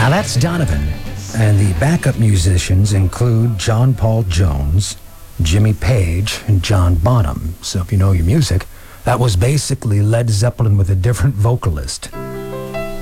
Now that's Donovan, and the backup musicians include John Paul Jones, Jimmy Page, and John Bonham. So if you know your music, that was basically Led Zeppelin with a different vocalist.